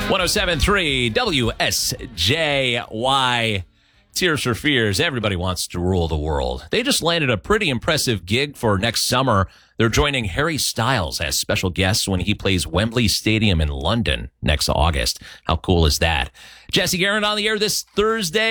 107.3 WSJY. Tears for Fears. Everybody wants to rule the world. They just landed a pretty impressive gig for next summer. They're joining Harry Styles as special guests when he plays Wembley Stadium in London next August. How cool is that? Jesse Guerin on the air this Thursday.